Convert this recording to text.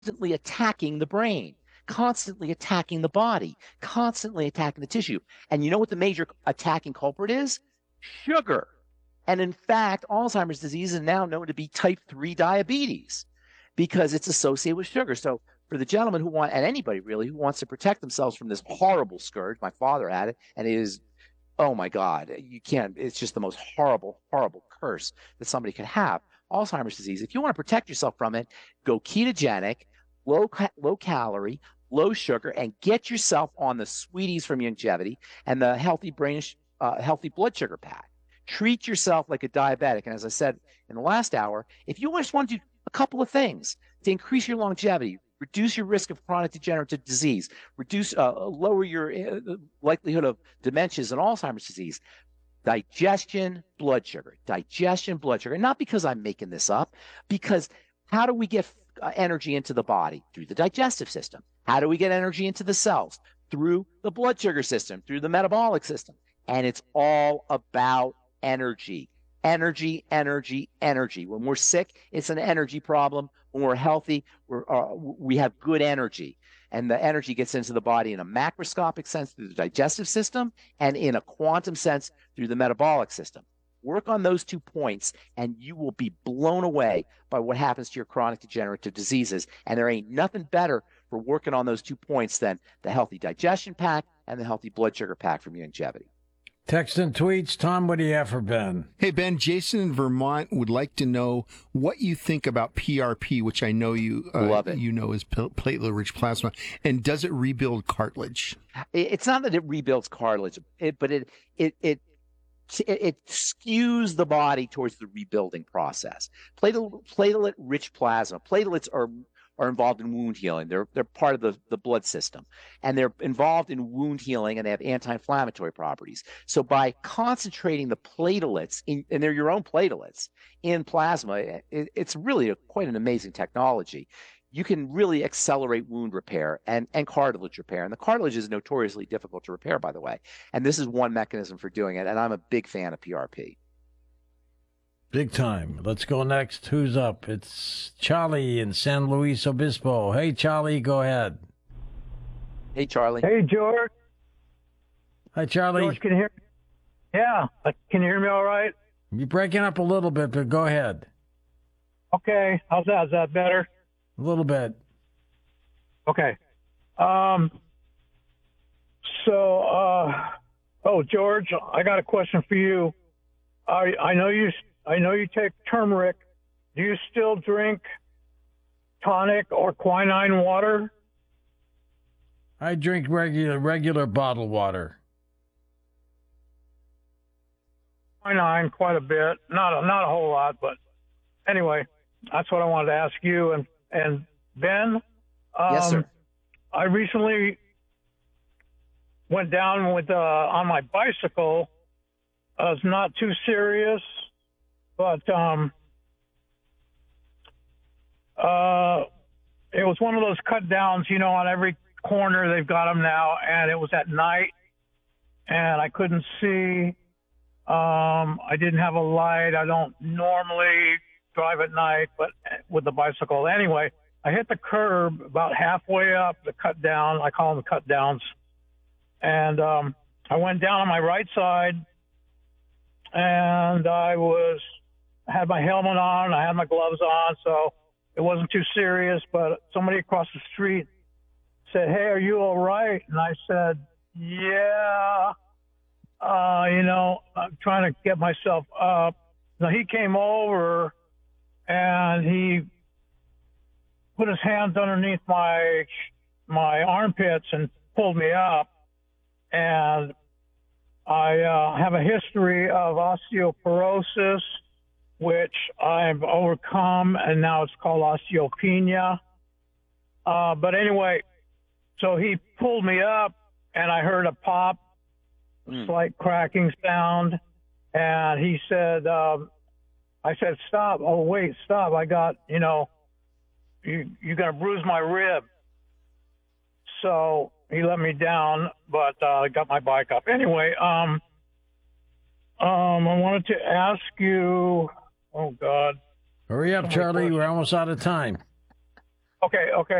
constantly attacking the brain, constantly attacking the body, constantly attacking the tissue. And you know what the major attacking culprit is? Sugar. And in fact, Alzheimer's disease is now known to be type 3 diabetes because it's associated with sugar. So for the gentleman who want, and anybody really who wants to protect themselves from this horrible scourge, my father had it, and it is, oh my God, you can't, it's just the most horrible, horrible curse that somebody could have. Alzheimer's disease. If you want to protect yourself from it, go ketogenic, low calorie, low sugar, and get yourself on the sweeties from Youngevity and the healthy blood sugar pack. Treat yourself like a diabetic. And as I said in the last hour, if you just want to do a couple of things to increase your longevity, reduce your risk of chronic degenerative disease, lower your likelihood of dementias and Alzheimer's disease, digestion, blood sugar, not because I'm making this up, because how do we get energy into the body? Through the digestive system. How do we get energy into the cells? Through the blood sugar system, through the metabolic system. And it's all about energy. Energy, energy, energy. When we're sick, it's an energy problem. When we're healthy, we have good energy. And the energy gets into the body in a macroscopic sense through the digestive system and in a quantum sense through the metabolic system. Work on those 2 points, and you will be blown away by what happens to your chronic degenerative diseases. And there ain't nothing better for working on those 2 points than the healthy digestion pack and the healthy blood sugar pack from Youngevity. Text and tweets. Tom, what do you have for Ben? Hey, Ben, Jason in Vermont would like to know what you think about PRP, which I know you love it. You know is platelet-rich plasma, and does it rebuild cartilage? It's not that it rebuilds cartilage, but it skews the body towards the rebuilding process. Platelet-rich plasma. Platelets are involved in wound healing. They're part of the blood system, and they're involved in wound healing, and they have anti-inflammatory properties. So by concentrating the platelets and they're your own platelets in plasma, it's really quite an amazing technology. You can really accelerate wound repair and cartilage repair. And the cartilage is notoriously difficult to repair, by the way. And this is one mechanism for doing it. And I'm a big fan of PRP. Big time. Let's go next. Who's up? It's Charlie in San Luis Obispo. Hey, Charlie, go ahead. Hey, Charlie. Hey, George. Hi, Charlie. George, can you hear me? Yeah. Can you hear me all right? You're breaking up a little bit, but go ahead. Okay. How's that? Is that better? A little bit. Okay. George, I got a question for you. I know you take turmeric. Do you still drink tonic or quinine water? I drink regular bottled water. Quinine quite a bit, not a whole lot, but anyway, that's what I wanted to ask you. And Ben, yes, sir. I recently went down with on my bicycle. It's not too serious, but it was one of those cut downs, on every corner they've got them now, and it was at night, and I couldn't see. I didn't have a light. I don't normally drive at night, but with the bicycle. Anyway, I hit the curb about halfway up the cut down. I call them the cut downs. And I went down on my right side, and I had my helmet on. I had my gloves on, so it wasn't too serious. But somebody across the street said, "Hey, are you all right?" And I said, "Yeah. I'm trying to get myself up." Now he came over and he put his hands underneath my armpits and pulled me up. And I have a history of osteoporosis, which I've overcome, and now it's called osteopenia. But anyway, so he pulled me up, and I heard a pop, slight cracking sound, and he said, I said, "Stop." "Oh, wait, stop. I got, you're going to bruise my rib." So he let me down, but I got my bike up. Anyway, I wanted to ask you, oh, God. Hurry up, Charlie. We're almost out of time. Okay.